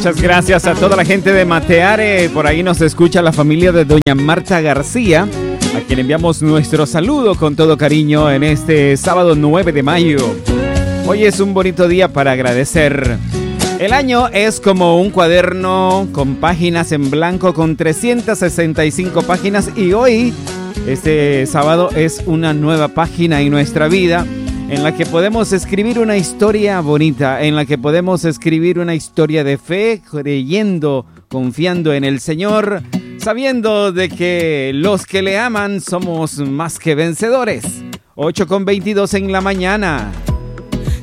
Muchas gracias a toda la gente de Mateare. Por ahí nos escucha la familia de doña Marta García, a quien enviamos nuestro saludo con todo cariño en este sábado 9 de mayo. Hoy es un bonito día para agradecer. El año es como un cuaderno con páginas en blanco con 365 páginas y hoy, este sábado, es una nueva página en nuestra vida en la que podemos escribir una historia bonita, en la que podemos escribir una historia de fe, creyendo, confiando en el Señor, sabiendo de que los que le aman somos más que vencedores. 8:22 en la mañana.